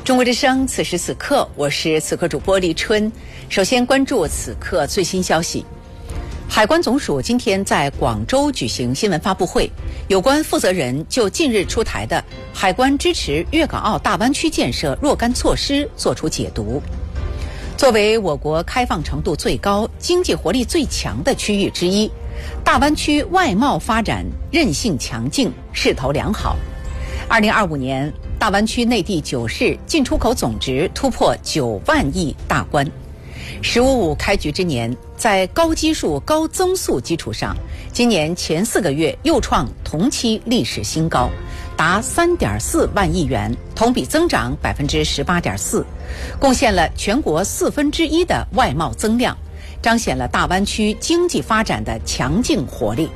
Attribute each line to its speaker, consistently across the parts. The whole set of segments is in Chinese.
Speaker 1: 中国之声，此时此刻，我是此刻主播李春。首先关注此刻最新消息。海关总署今天在广州举行新闻发布会，有关负责人就近日出台的海关支持粤港澳大湾区建设若干措施作出解读。作为我国开放程度最高、经济活力最强的区域之一，大湾区外贸发展韧性强劲，势头良好。2025年，大湾区内地9市进出口总值突破9万亿大关。“15+5”开局之年，在高基数、高增速基础上，今年前4个月又创同期历史新高，达3.4万亿元，同比增长18.4%，贡献了全国1/4的外贸增量，彰显了大湾区经济发展的强劲活力。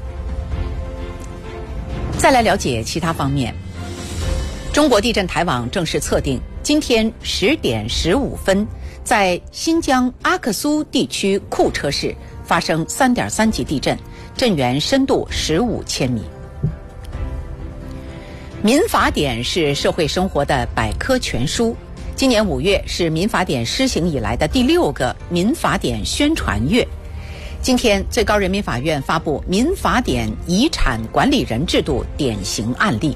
Speaker 1: 再来了解其他方面。中国地震台网正式测定，今天10点15分，在新疆阿克苏地区库车市发生3.3级地震，震源深度15千米。民法典是社会生活的百科全书。今年5月是民法典施行以来的第6个民法典宣传月。今天，最高人民法院发布民法典遗产管理人制度典型案例。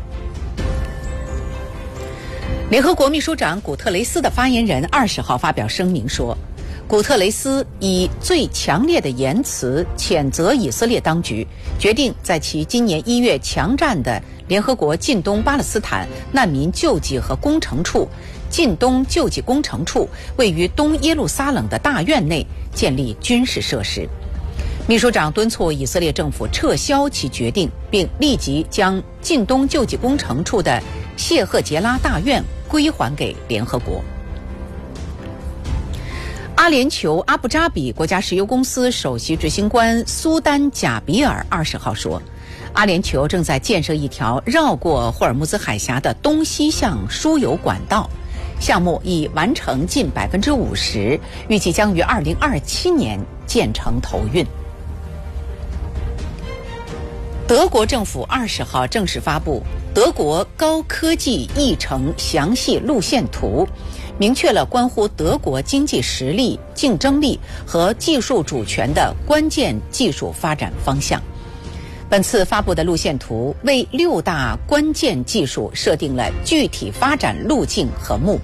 Speaker 1: 联合国秘书长古特雷斯的发言人20号发表声明说，古特雷斯以最强烈的言辞谴责以色列当局，决定在其今年1月强占的联合国近东巴勒斯坦难民救济和工程处近东救济工程处位于东耶路撒冷的大院内建立军事设施。秘书长敦促以色列政府撤销其决定，并立即将近东救济工程处的谢赫杰拉大院归还给联合国。阿联酋阿布扎比国家石油公司首席执行官苏丹贾比尔20号说，阿联酋正在建设一条绕过霍尔木兹海峡的东西向输油管道，项目已完成近50%，预计将于2027年建成投运。德国政府20号正式发布德国高科技议程详细路线图，明确了关乎德国经济实力、竞争力和技术主权的关键技术发展方向。本次发布的路线图为6大关键技术设定了具体发展路径和目标。